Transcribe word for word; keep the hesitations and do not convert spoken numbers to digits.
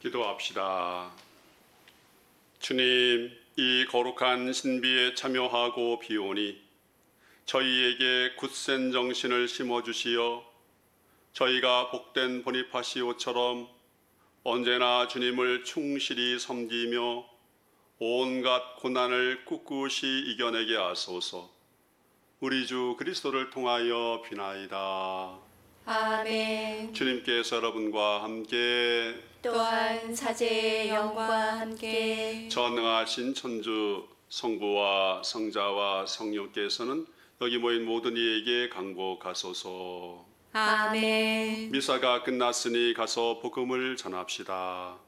기도합시다. 주님, 이 거룩한 신비에 참여하고 비오니 저희에게 굳센 정신을 심어주시어 저희가 복된 보니파시오처럼 언제나 주님을 충실히 섬기며 온갖 고난을 꿋꿋이 이겨내게 하소서. 우리 주 그리스도를 통하여 비나이다. 아멘. 주님께서 여러분과 함께 또한 사제의 영과 함께 전능하신 천주 성부와 성자와 성령께서는 여기 모인 모든 이에게 강복하소서. 아멘. 미사가 끝났으니 가서 복음을 전합시다.